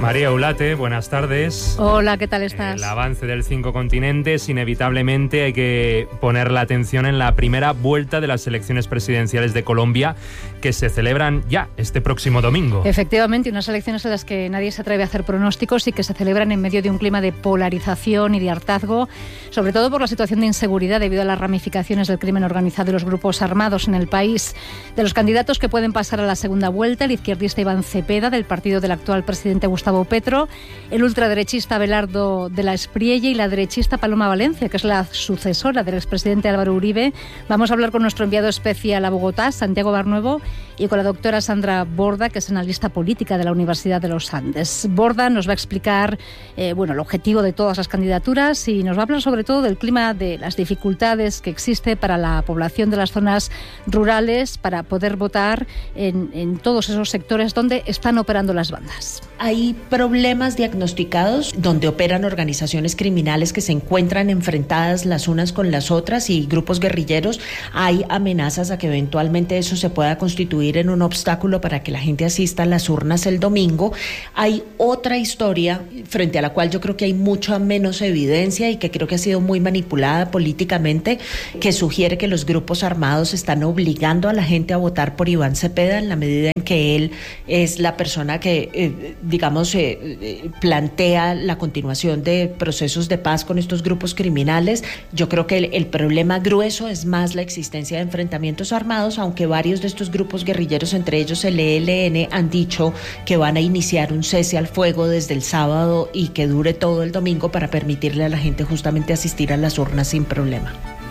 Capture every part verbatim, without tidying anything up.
María Ulate, buenas tardes. Hola, ¿qué tal estás? El avance del cinco continentes, inevitablemente hay que poner la atención en la primera vuelta de las elecciones presidenciales de Colombia, que se celebran ya este próximo domingo. Efectivamente, unas elecciones en las que nadie se atreve a hacer pronósticos y que se celebran en medio de un clima de polarización y de hartazgo, sobre todo por la situación de inseguridad debido a las ramificaciones del crimen organizado y los grupos armados en el país. De los candidatos que pueden pasar a la segunda vuelta, el izquierdista Iván Cepeda, del partido del actual presidente Gustavo Petro, el ultraderechista Abelardo de la Espriella y la derechista Paloma Valencia, que es la sucesora del expresidente Álvaro Uribe. Vamos a hablar con nuestro enviado especial a Bogotá, Santiago Barnuevo, y con la doctora Sandra Borda, que es analista política de la Universidad de los Andes. Borda nos va a explicar eh, bueno, el objetivo de todas las candidaturas y nos va a hablar sobre todo del clima, de las dificultades que existe para la población de las zonas rurales para poder votar en, en todos esos sectores donde están operando las bandas. Hay problemas diagnosticados donde operan organizaciones criminales que se encuentran enfrentadas las unas con las otras y grupos guerrilleros. Hay amenazas a que eventualmente eso se pueda constituir en un obstáculo para que la gente asista a las urnas el domingo. Hay otra historia frente a la cual yo creo que hay mucha menos evidencia y que creo que ha sido muy manipulada políticamente, que sugiere que los grupos armados están obligando a la gente a votar por Iván Cepeda en la medida en que él es la persona que, eh, digamos, eh, plantea la continuación de procesos de paz con estos grupos criminales. Yo creo que el, el problema grueso es más la existencia de enfrentamientos armados, aunque varios de estos grupos guerrilleros, entre ellos el E L N, han dicho que van a iniciar un cese al fuego desde el sábado y que dure todo el domingo para permitirle a la gente justamente asistir a las urnas sin problema.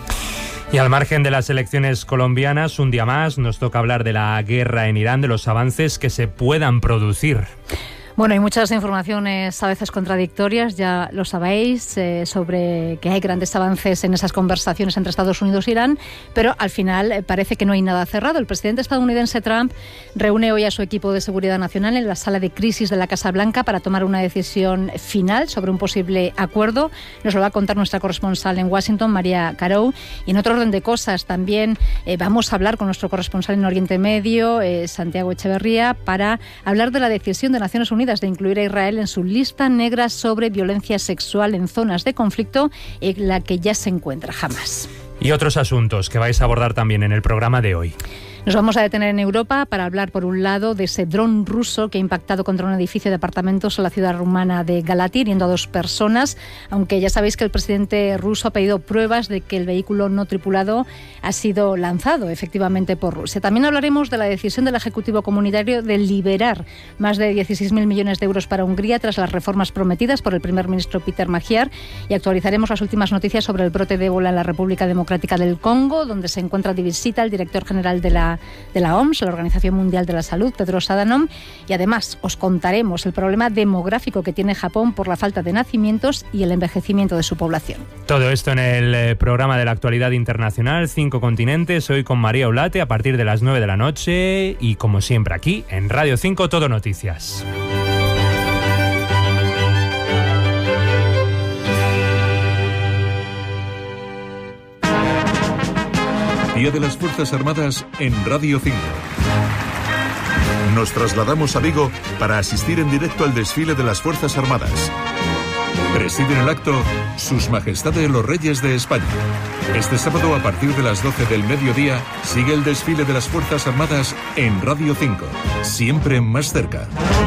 Y al margen de las elecciones colombianas, un día más nos toca hablar de la guerra en Irán, de los avances que se puedan producir. Bueno, hay muchas informaciones a veces contradictorias, ya lo sabéis, eh, sobre que hay grandes avances en esas conversaciones entre Estados Unidos e Irán, pero al final eh, parece que no hay nada cerrado. El presidente estadounidense Trump reúne hoy a su equipo de seguridad nacional en la sala de crisis de la Casa Blanca para tomar una decisión final sobre un posible acuerdo. Nos lo va a contar nuestra corresponsal en Washington, María Carou. Y en otro orden de cosas también eh, vamos a hablar con nuestro corresponsal en Oriente Medio, eh, Santiago Echeverría, para hablar de la decisión de Naciones Unidas de incluir a Israel en su lista negra sobre violencia sexual en zonas de conflicto, en la que ya se encuentra Hamas. Y otros asuntos que vais a abordar también en el programa de hoy. Nos vamos a detener en Europa para hablar, por un lado, de ese dron ruso que ha impactado contra un edificio de apartamentos en la ciudad rumana de Galați, hiriendo a dos personas, aunque ya sabéis que el presidente ruso ha pedido pruebas de que el vehículo no tripulado ha sido lanzado efectivamente por Rusia. También hablaremos de la decisión del Ejecutivo Comunitario de liberar más de dieciséis mil millones de euros para Hungría tras las reformas prometidas por el primer ministro Peter Magyar, y actualizaremos las últimas noticias sobre el brote de ébola en la República Democrática del Congo, donde se encuentra de visita el director general de la de la O M S, la Organización Mundial de la Salud, Tedros Adhanom, y además os contaremos el problema demográfico que tiene Japón por la falta de nacimientos y el envejecimiento de su población. Todo esto en el programa de la actualidad internacional, Cinco Continentes, hoy con María Ulate a partir de las nueve de la noche y como siempre aquí en Radio cinco Todo Noticias. Día de las Fuerzas Armadas en Radio cinco. Nos trasladamos a Vigo para asistir en directo al desfile de las Fuerzas Armadas. Presiden el acto Sus Majestades los Reyes de España. Este sábado a partir de las doce del mediodía sigue el desfile de las Fuerzas Armadas en Radio cinco, siempre más cerca.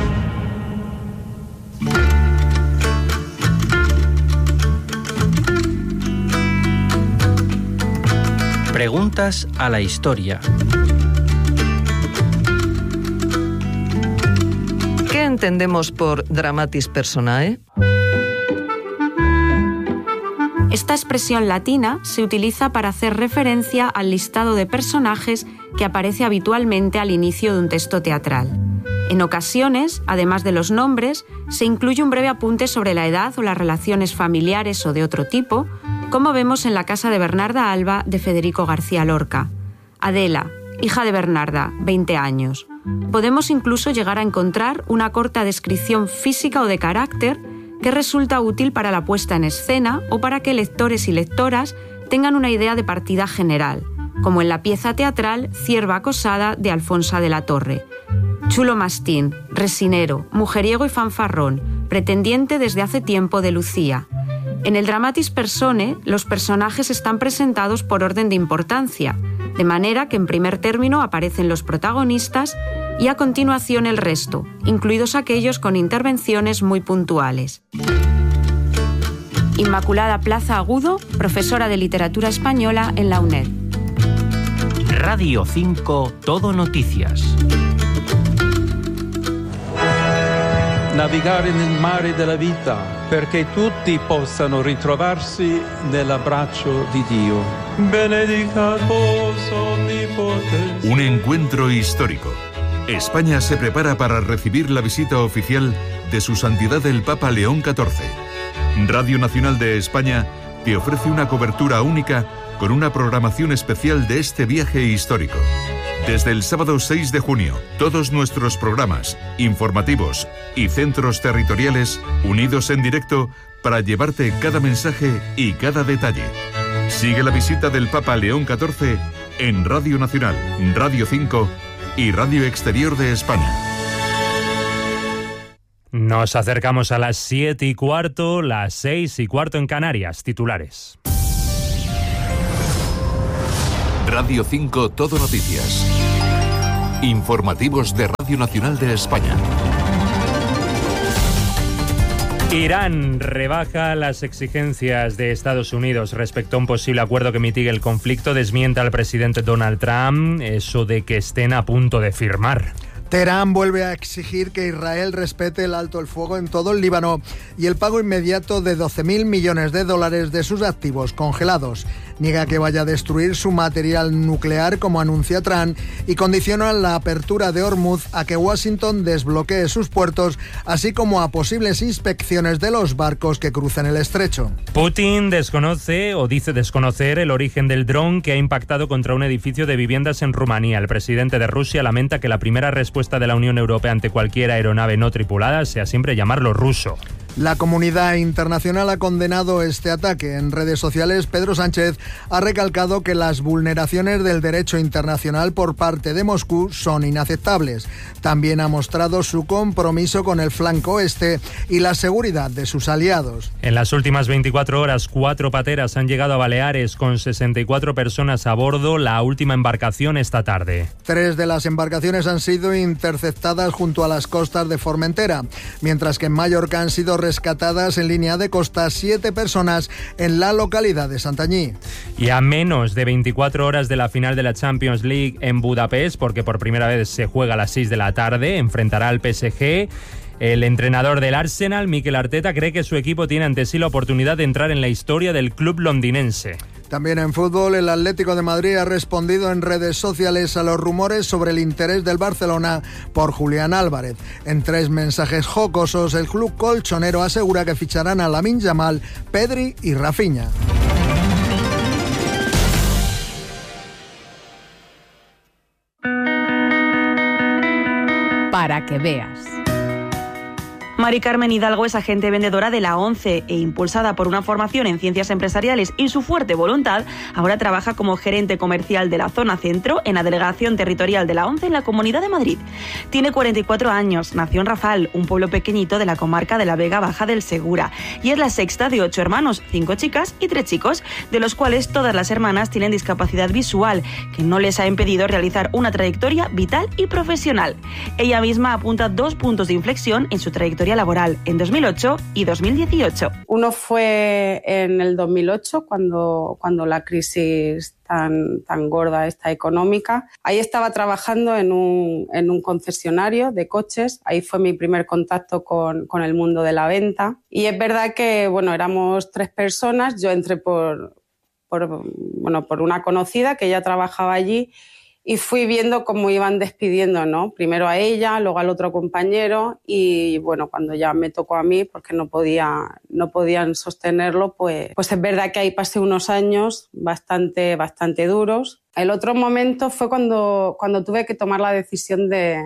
Preguntas a la historia. ¿Qué entendemos por dramatis personae? Esta expresión latina se utiliza para hacer referencia al listado de personajes que aparece habitualmente al inicio de un texto teatral. En ocasiones, además de los nombres, se incluye un breve apunte sobre la edad o las relaciones familiares o de otro tipo, como vemos en La casa de Bernarda Alba de Federico García Lorca. Adela, hija de Bernarda, veinte años. Podemos incluso llegar a encontrar una corta descripción física o de carácter que resulta útil para la puesta en escena o para que lectores y lectoras tengan una idea de partida general, como en la pieza teatral Cierva acosada de Alfonsa de la Torre. Chulo mastín, resinero, mujeriego y fanfarrón, pretendiente desde hace tiempo de Lucía. En el Dramatis Personae, los personajes están presentados por orden de importancia, de manera que en primer término aparecen los protagonistas y a continuación el resto, incluidos aquellos con intervenciones muy puntuales. Inmaculada Plaza Agudo, profesora de Literatura Española en la UNED. Radio cinco Todo Noticias. Navigare nel mare della vita perché tutti possano ritrovarsi nell'abbraccio di Dio. Benedicat vos omnipotens. Un encuentro histórico. España se prepara para recibir la visita oficial de Su Santidad el Papa León catorce. Radio Nacional de España te ofrece una cobertura única con una programación especial de este viaje histórico. Desde el sábado seis de junio, todos nuestros programas, informativos y centros territoriales unidos en directo para llevarte cada mensaje y cada detalle. Sigue la visita del Papa León catorce en Radio Nacional, Radio cinco y Radio Exterior de España. Nos acercamos a las siete y cuarto, las seis y cuarto en Canarias. Titulares. Radio cinco Todo Noticias. Informativos de Radio Nacional de España. Irán rebaja las exigencias de Estados Unidos respecto a un posible acuerdo que mitigue el conflicto. Desmiente al presidente Donald Trump eso de que estén a punto de firmar. Teherán vuelve a exigir que Israel respete el alto el fuego en todo el Líbano y el pago inmediato de doce mil millones de dólares de sus activos congelados. Niega que vaya a destruir su material nuclear, como anuncia Trump, y condiciona la apertura de Hormuz a que Washington desbloquee sus puertos, así como a posibles inspecciones de los barcos que crucen el estrecho. Putin desconoce o dice desconocer el origen del dron que ha impactado contra un edificio de viviendas en Rumanía. El presidente de Rusia lamenta que la primera respuesta de la Unión Europea ante cualquier aeronave no tripulada sea siempre llamarlo ruso. La comunidad internacional ha condenado este ataque. En redes sociales, Pedro Sánchez ha recalcado que las vulneraciones del derecho internacional por parte de Moscú son inaceptables. También ha mostrado su compromiso con el flanco este y la seguridad de sus aliados. En las últimas veinticuatro horas, cuatro pateras han llegado a Baleares con sesenta y cuatro personas a bordo, la última embarcación esta tarde. Tres de las embarcaciones han sido interceptadas junto a las costas de Formentera, mientras que en Mallorca han sido rescatadas en línea de costa siete personas en la localidad de Santanyí. Y a menos de veinticuatro horas de la final de la Champions League en Budapest, porque por primera vez se juega a las seis de la tarde, enfrentará al P S G. El entrenador del Arsenal, Mikel Arteta, cree que su equipo tiene ante sí la oportunidad de entrar en la historia del club londinense. También en fútbol, el Atlético de Madrid ha respondido en redes sociales a los rumores sobre el interés del Barcelona por Julián Álvarez. En tres mensajes jocosos, el club colchonero asegura que ficharán a Lamine Yamal, Pedri y Rafinha. Para que veas. Mari Carmen Hidalgo es agente vendedora de la ONCE e, impulsada por una formación en ciencias empresariales y su fuerte voluntad, ahora trabaja como gerente comercial de la zona centro en la delegación territorial de la ONCE en la Comunidad de Madrid. Tiene cuarenta y cuatro años, nació en Rafal, un pueblo pequeñito de la comarca de la Vega Baja del Segura, y es la sexta de ocho hermanos, cinco chicas y tres chicos, de los cuales todas las hermanas tienen discapacidad visual, que no les ha impedido realizar una trayectoria vital y profesional. Ella misma apunta dos puntos de inflexión en su trayectoria laboral en dos mil ocho y dos mil dieciocho. Uno fue en el dos mil ocho, cuando, cuando la crisis tan, tan gorda esta económica. Ahí estaba trabajando en un, en un concesionario de coches. Ahí fue mi primer contacto con, con el mundo de la venta. Y es verdad que, bueno, éramos tres personas. Yo entré por, por, bueno, por una conocida que ya trabajaba allí. Y fui viendo cómo iban despidiendo, ¿no? Primero a ella, luego al otro compañero y, bueno, cuando ya me tocó a mí, porque no podía, no podían sostenerlo, pues, pues es verdad que ahí pasé unos años bastante, bastante duros. El otro momento fue cuando, cuando tuve que tomar la decisión de,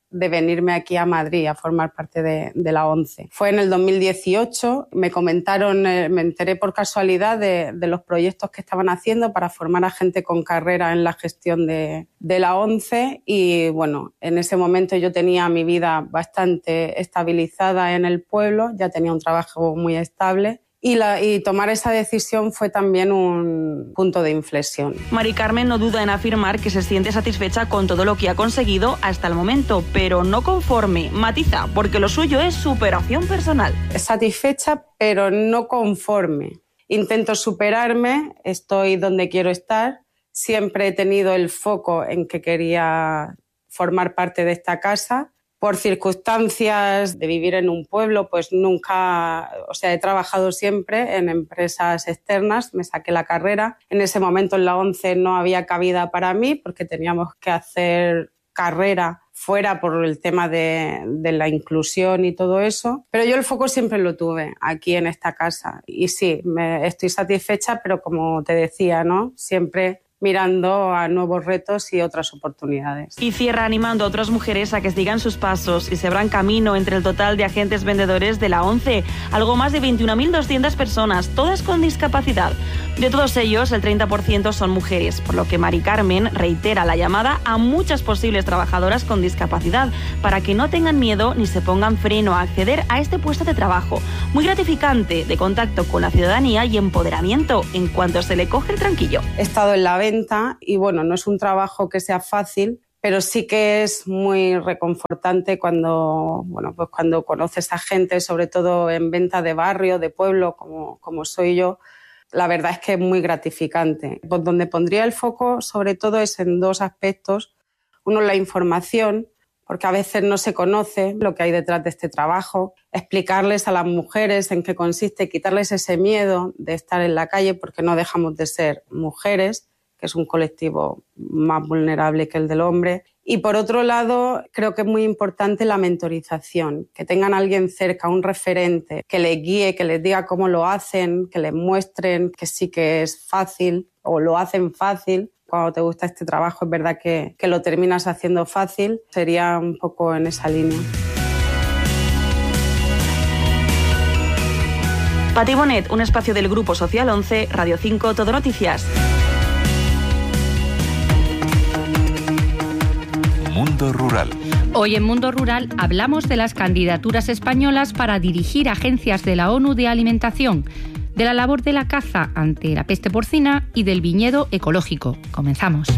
de venirme aquí a Madrid a formar parte de, de la ONCE. Fue en el dos mil dieciocho, me comentaron, eh, me enteré por casualidad de, de los proyectos que estaban haciendo para formar a gente con carrera en la gestión de, de la ONCE y bueno, en ese momento yo tenía mi vida bastante estabilizada en el pueblo, ya tenía un trabajo muy estable. Y, la, y tomar esa decisión fue también un punto de inflexión. Mari Carmen no duda en afirmar que se siente satisfecha con todo lo que ha conseguido hasta el momento, pero no conforme. Matiza, porque lo suyo es superación personal. Satisfecha, pero no conforme. Intento superarme, estoy donde quiero estar. Siempre he tenido el foco en que quería formar parte de esta casa. Por circunstancias de vivir en un pueblo, pues nunca, o sea, he trabajado siempre en empresas externas, me saqué la carrera. En ese momento en la ONCE no había cabida para mí porque teníamos que hacer carrera fuera por el tema de, de la inclusión y todo eso. Pero yo el foco siempre lo tuve aquí en esta casa. Y sí, me, estoy satisfecha, pero como te decía, ¿no? Siempre mirando a nuevos retos y otras oportunidades. Y cierra animando a otras mujeres a que sigan sus pasos y se abran camino entre el total de agentes vendedores de la ONCE, algo más de veintiuna mil doscientas personas, todas con discapacidad. De todos ellos, el treinta por ciento son mujeres, por lo que Mari Carmen reitera la llamada a muchas posibles trabajadoras con discapacidad para que no tengan miedo ni se pongan freno a acceder a este puesto de trabajo, muy gratificante, de contacto con la ciudadanía y empoderamiento en cuanto se le coge el tranquillo. He estado en la venta y bueno, no es un trabajo que sea fácil, pero sí que es muy reconfortante cuando, bueno, pues cuando conoces a gente, sobre todo en venta de barrio, de pueblo, como, como soy yo. La verdad es que es muy gratificante. Pues donde pondría el foco, sobre todo, es en dos aspectos. Uno, la información, porque a veces no se conoce lo que hay detrás de este trabajo. Explicarles a las mujeres en qué consiste, quitarles ese miedo de estar en la calle, porque no dejamos de ser mujeres, que es un colectivo más vulnerable que el del hombre. Y por otro lado, creo que es muy importante la mentorización, que tengan a alguien cerca, un referente, que les guíe, que les diga cómo lo hacen, que les muestren que sí que es fácil o lo hacen fácil. Cuando te gusta este trabajo es verdad que, que lo terminas haciendo fácil. Sería un poco en esa línea. Pati Bonet, un espacio del Grupo Social once, Radio cinco, Todo Noticias. Mundo Rural. Hoy en Mundo Rural hablamos de las candidaturas españolas para dirigir agencias de la ONU de alimentación, de la labor de la caza ante la peste porcina y del viñedo ecológico. Comenzamos.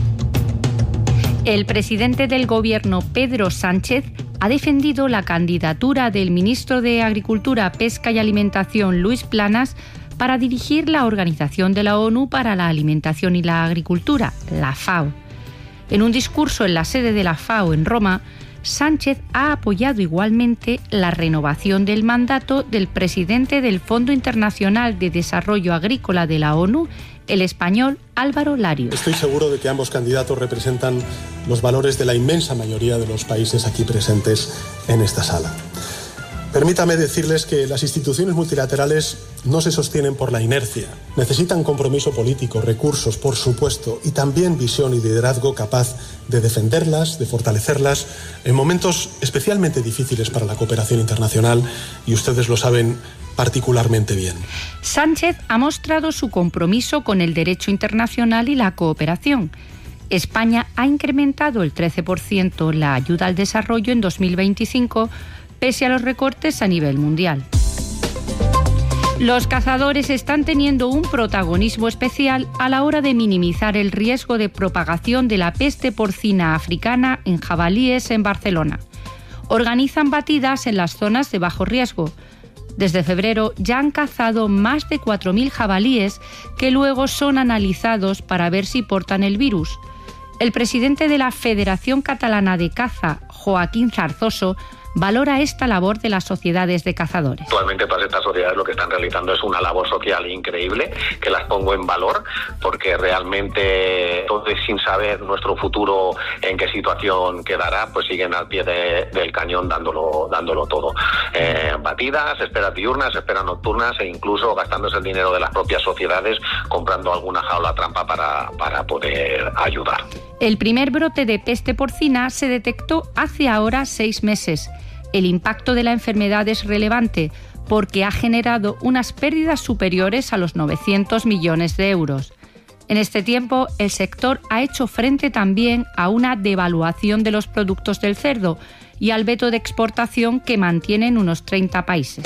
El presidente del Gobierno, Pedro Sánchez, ha defendido la candidatura del ministro de Agricultura, Pesca y Alimentación, Luis Planas, para dirigir la Organización de la ONU para la Alimentación y la Agricultura, la FAO. En un discurso en la sede de la FAO en Roma, Sánchez ha apoyado igualmente la renovación del mandato del presidente del Fondo Internacional de Desarrollo Agrícola de la ONU, el español Álvaro Larios. Estoy seguro de que ambos candidatos representan los valores de la inmensa mayoría de los países aquí presentes en esta sala. Permítame decirles que las instituciones multilaterales no se sostienen por la inercia. Necesitan compromiso político, recursos, por supuesto, y también visión y liderazgo capaz de defenderlas, de fortalecerlas en momentos especialmente difíciles para la cooperación internacional, y ustedes lo saben particularmente bien. Sánchez ha mostrado su compromiso con el derecho internacional y la cooperación. España ha incrementado el trece por ciento la ayuda al desarrollo en dos mil veinticinco, pese a los recortes a nivel mundial. Los cazadores están teniendo un protagonismo especial a la hora de minimizar el riesgo de propagación de la peste porcina africana en jabalíes en Barcelona. Organizan batidas en las zonas de bajo riesgo. Desde febrero ya han cazado más de cuatro mil jabalíes que luego son analizados para ver si portan el virus. El presidente de la Federación Catalana de Caza, Joaquín Zarzoso, valora esta labor de las sociedades de cazadores. Actualmente todas estas sociedades lo que están realizando es una labor social increíble, que las pongo en valor, porque realmente todos, sin saber nuestro futuro en qué situación quedará, pues siguen al pie de, del cañón dándolo, dándolo todo. Eh, batidas, esperas diurnas, esperas nocturnas e incluso gastándose el dinero de las propias sociedades comprando alguna jaula trampa para, para poder ayudar. El primer brote de peste porcina se detectó hace ahora seis meses. El impacto de la enfermedad es relevante porque ha generado unas pérdidas superiores a los novecientos millones de euros. En este tiempo, el sector ha hecho frente también a una devaluación de los productos del cerdo y al veto de exportación que mantienen unos treinta países.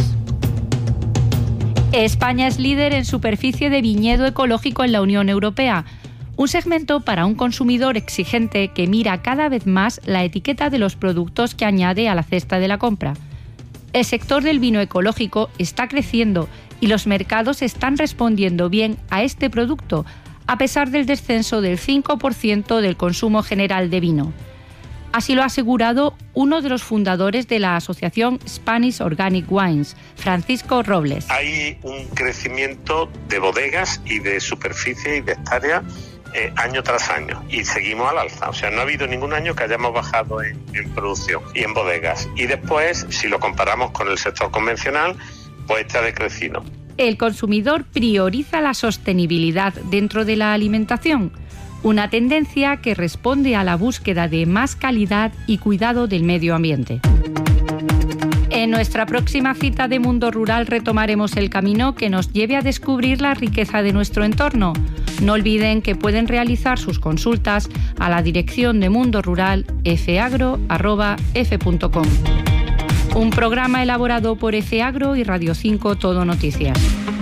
España es líder en superficie de viñedo ecológico en la Unión Europea, un segmento para un consumidor exigente que mira cada vez más la etiqueta de los productos que añade a la cesta de la compra. El sector del vino ecológico está creciendo y los mercados están respondiendo bien a este producto, a pesar del descenso del cinco por ciento del consumo general de vino. Así lo ha asegurado uno de los fundadores de la asociación Spanish Organic Wines, Francisco Robles. Hay un crecimiento de bodegas y de superficie y de hectáreas eh, año tras año y seguimos al alza. O sea, no ha habido ningún año que hayamos bajado en, en producción y en bodegas. Y después, si lo comparamos con el sector convencional, pues este ha decrecido. El consumidor prioriza la sostenibilidad dentro de la alimentación, una tendencia que responde a la búsqueda de más calidad y cuidado del medio ambiente. En nuestra próxima cita de Mundo Rural retomaremos el camino que nos lleve a descubrir la riqueza de nuestro entorno. No olviden que pueden realizar sus consultas a la dirección de Mundo Rural f agro arroba f punto com. Un programa elaborado por F Agro y Radio cinco Todo Noticias.